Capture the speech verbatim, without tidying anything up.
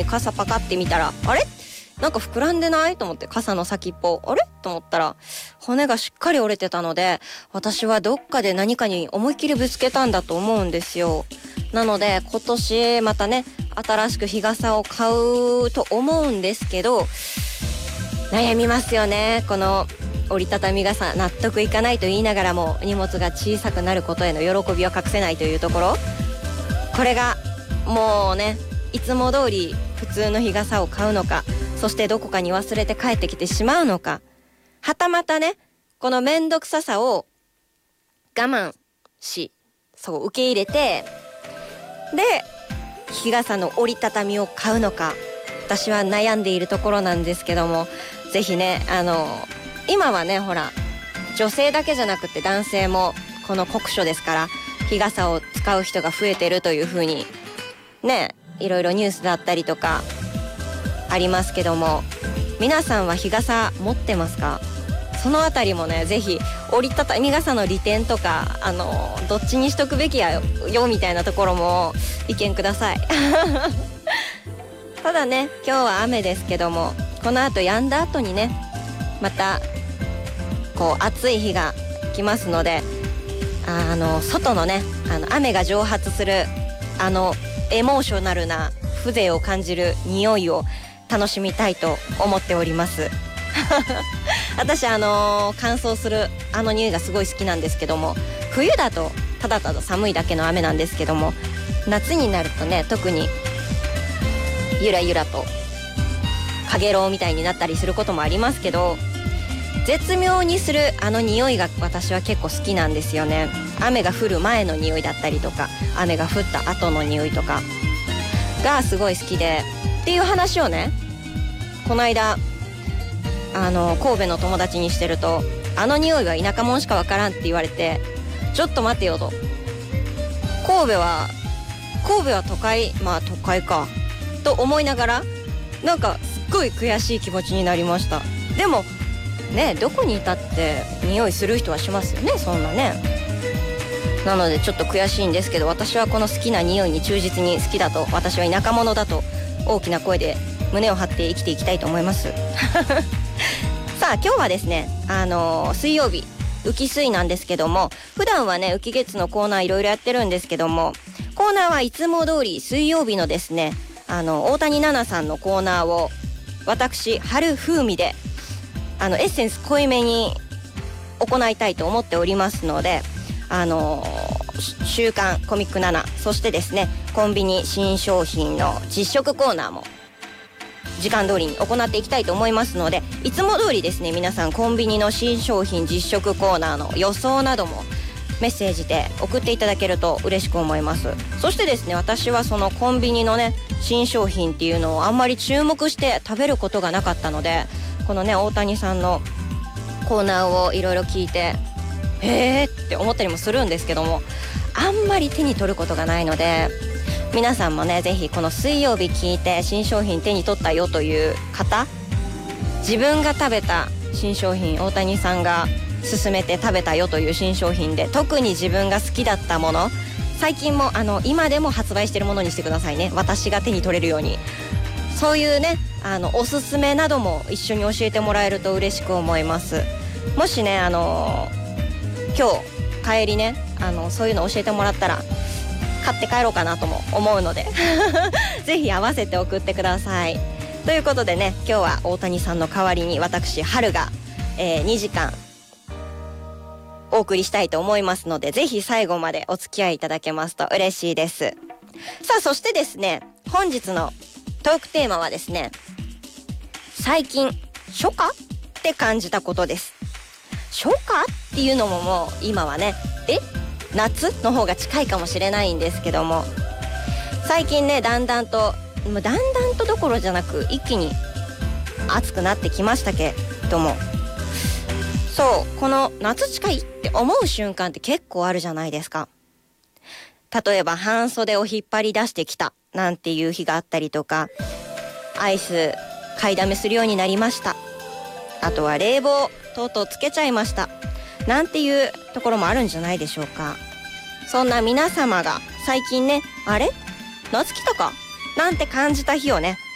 傘パカって見たら、あれなんか膨らんでないと思って、傘の先っぽ、あれと思ったら骨がしっかり折れてたので、私はどっかで何かに思いっきりぶつけたんだと思うんですよ。なので今年またね、新しく日傘を買うと思うんですけど、悩みますよね。この折りたたみ傘、納得いかないと言いながらも荷物が小さくなることへの喜びを隠せないというところ、これがもうね、いつも通り普通の日傘を買うのか、そしてどこかに忘れて帰ってきてしまうのか、はたまたね、このめんどくささを我慢し、そう受け入れて、で日傘の折りたたみを買うのか、私は悩んでいるところなんですけども、ぜひね、あの今はね、ほら女性だけじゃなくて男性もこの酷暑ですから日傘を使う人が増えてるという風にね、いろいろニュースだったりとかありますけども、皆さんは日傘持ってますか？そのあたりもね、ぜひ折りたたみ傘の利点とか、あのどっちにしとくべきやよみたいなところも意見くださいただね、今日は雨ですけども、この後止んだ後にね、またこう暑い日が来ますので、あの外のね、あの雨が蒸発するあのエモーショナルな風情を感じる匂いを楽しみたいと思っております私あのー、乾燥するあの匂いがすごい好きなんですけども、冬だとただただ寒いだけの雨なんですけども、夏になるとね、特にゆらゆらとかげろうみたいになったりすることもありますけど、絶妙にするあの匂いが私は結構好きなんですよね。雨が降る前の匂いだったりとか、雨が降った後の匂いとかがすごい好きで、っていう話をね、この間あの神戸の友達にしてると、あの匂いは田舎者しかわからんって言われて、ちょっと待てよと、神戸は神戸は都会、まあ都会かと思いながら、なんかすっごい悔しい気持ちになりました。でもね、どこにいたって匂いする人はしますよね、そんなね。なのでちょっと悔しいんですけど、私はこの好きな匂いに忠実に好きだと、私は田舎者だと大きな声で胸を張って生きていきたいと思いますさあ今日はですね、あのー、水曜日浮き水なんですけども、普段はね浮き月のコーナーいろいろやってるんですけども、コーナーはいつも通り水曜日のですね、あの大谷奈々さんのコーナーを私春風味であのエッセンス濃いめに行いたいと思っておりますので、あのー、週刊コミックナナ、そしてですねコンビニ新商品の実食コーナーも時間通りに行っていきたいと思いますので、いつも通りですね、皆さんコンビニの新商品実食コーナーの予想などもメッセージで送っていただけると嬉しく思います。そしてですね、私はそのコンビニのね新商品っていうのをあんまり注目して食べることがなかったので、このね大谷さんのコーナーをいろいろ聞いてへーって思ったりもするんですけども、あんまり手に取ることがないので、皆さんもねぜひこの水曜日聞いて新商品手に取ったよという方、自分が食べた新商品、大谷さんが勧めて食べたよという新商品で、特に自分が好きだったもの、最近もあの今でも発売しているものにしてくださいね、私が手に取れるように。そういうねあのおすすめなども一緒に教えてもらえると嬉しく思います。もしねあの今日帰りねあのそういうの教えてもらったら買って帰ろうかなとも思うのでぜひ合わせて送ってください。ということでね、今日は大谷さんの代わりに私春が、えー、にじかんお送りしたいと思いますので、ぜひ最後までお付き合いいただけますと嬉しいです。さあそしてですね、本日のトークテーマはですね、最近初夏って感じたことです。初夏っていうのももう今はねえ夏の方が近いかもしれないんですけども、最近ねだんだんとだんだんとどころじゃなく一気に暑くなってきましたけども、そうこの夏近いって思う瞬間って結構あるじゃないですか。例えば半袖を引っ張り出してきたなんていう日があったりとか、アイス買いだめするようになりました、あとは冷房とうとうつけちゃいましたなんていうところもあるんじゃないでしょうか。そんな皆様が最近ね、あれ夏来たかなんて感じた日をね